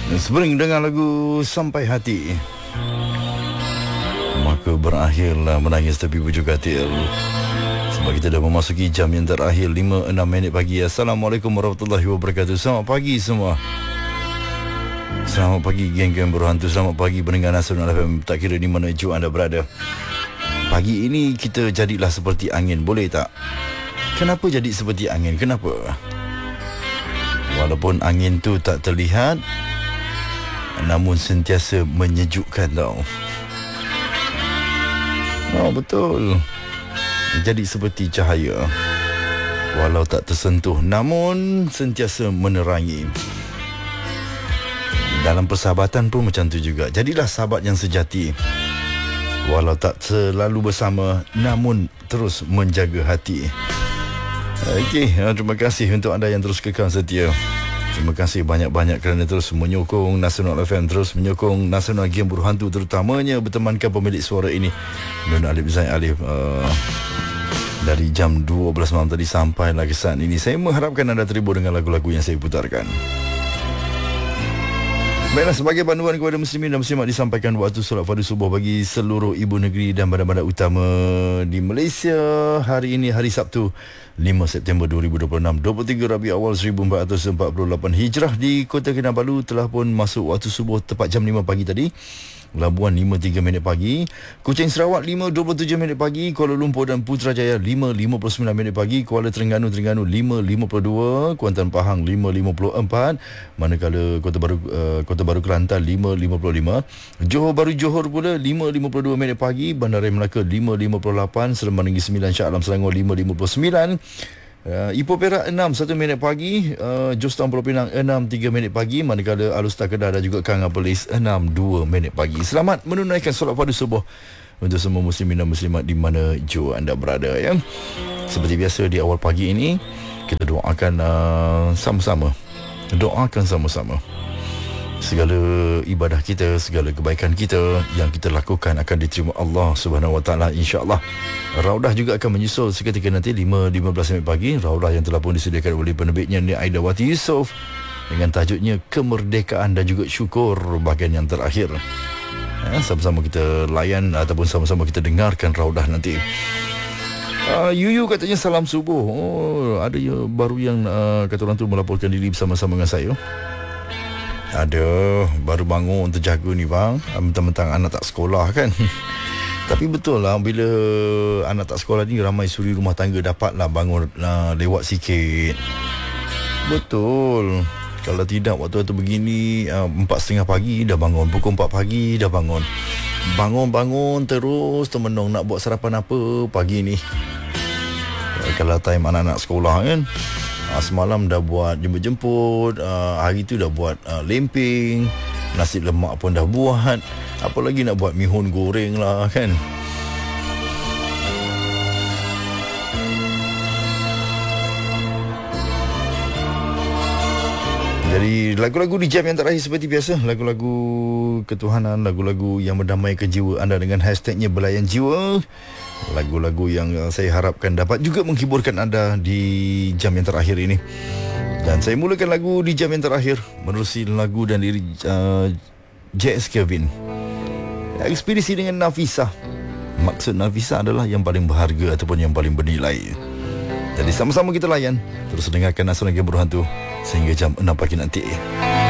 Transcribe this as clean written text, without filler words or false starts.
Spring dengan lagu Sampai Hati. Maka berakhirlah menangis tepi bujur katil. Sebab kita dah memasuki jam yang terakhir, 5-6 minit pagi. Assalamualaikum warahmatullahi wabarakatuh. Selamat pagi semua. Selamat pagi geng-geng berhantu. Selamat pagi pendengar Nasional FM, tak kira di mana ju anda berada. Pagi ini kita jadilah seperti angin, boleh tak? Kenapa jadi seperti angin? Kenapa? Walaupun angin tu tak terlihat, namun sentiasa menyejukkan tau. Oh betul. Jadi seperti cahaya, walau tak tersentuh, namun sentiasa menerangi. Dalam persahabatan pun macam tu juga. Jadilah sahabat yang sejati, walau tak selalu bersama, namun terus menjaga hati. Okey, terima kasih untuk anda yang terus kekal setia. Terima kasih banyak-banyak kerana terus menyokong Nasional FM, terus menyokong Nasional Game Berhantu, terutamanya bertemankan pemilik suara ini, Nun Alif Zain Alif. Dari jam 12 malam tadi sampailah ke saat ini, saya mengharapkan anda terhibur dengan lagu-lagu yang saya putarkan. Baiklah, sebagai panduan kepada muslimin dan muslimat, disampaikan waktu solat fardu subuh bagi seluruh ibu negeri dan bandar-bandar utama di Malaysia. Hari ini hari Sabtu 5 September 2026, 23 Rabiul Awal 1448 Hijrah. Di Kota Kinabalu telah pun masuk waktu subuh tepat jam 5 pagi tadi. Labuan 5.3 minit pagi, Kuching Sarawak 5.27 minit pagi, Kuala Lumpur dan Putrajaya 5.59 minit pagi, Kuala Terengganu 5.52, Kuantan Pahang 5.54, manakala Kota Baru Kelantan 5.55, Johor Bahru Johor pula 5.52 minit pagi, Bandaraya Melaka 5.58, Seremban Negeri Sembilan Shah Alam Selangor 5.59, Ipoh Perak 6 1 minit pagi, Jos Pulau Pinang 6 3 minit pagi, manakala Alustar Kedah dan juga Kanga Perlis 6 2 minit pagi. Selamat menunaikan solat fardu subuh untuk semua muslimin dan muslimat di mana jua anda berada ya. Seperti biasa di awal pagi ini kita doakan sama-sama. Doakan sama-sama segala ibadah kita, segala kebaikan kita yang kita lakukan akan diterima Allah Subhanahu Wa Taala, insya-Allah. Raudah juga akan menyusul seketika nanti 5.15 minit pagi. Raudah yang telah pun disediakan oleh penerbitnya Nia Aida Wati Yusof dengan tajuknya Kemerdekaan dan juga Syukur, bahagian yang terakhir. Sama-sama kita layan ataupun sama-sama kita dengarkan raudah nanti. Yuyu katanya salam subuh. Oh, ada baru yang kata orang tu melaporkan diri bersama-sama dengan saya. Ada, baru bangun terjaga ni bang. Mentang-mentang anak tak sekolah kan. Tapi betul lah, bila anak tak sekolah ni, ramai suri rumah tangga dapatlah bangun lewat sikit. Betul. Kalau tidak waktu-waktu begini 4.30 pagi dah bangun, pukul 4 pagi dah bangun. Bangun-bangun terus termenung nak buat sarapan apa pagi ni. Kalau time anak-anak sekolah kan, semalam dah buat jemput-jemput, hari tu dah buat lemping, nasi lemak pun dah buat, apa lagi nak buat mihun goreng lah kan. Jadi lagu-lagu di jam yang terakhir seperti biasa, lagu-lagu ketuhanan, lagu-lagu yang mendamaikan jiwa anda dengan hashtagnya Belayan Jiwa. Lagu-lagu yang saya harapkan dapat juga menghiburkan anda di jam yang terakhir ini. Dan saya mulakan lagu di jam yang terakhir menerusi lagu dan diri J.S. Kevin, Ekspedisi dengan Nafisah. Maksud Nafisah adalah yang paling berharga ataupun yang paling bernilai. Jadi sama-sama kita layan, terus dengarkan Nasional Game Berhantu sehingga jam 6 pagi nanti.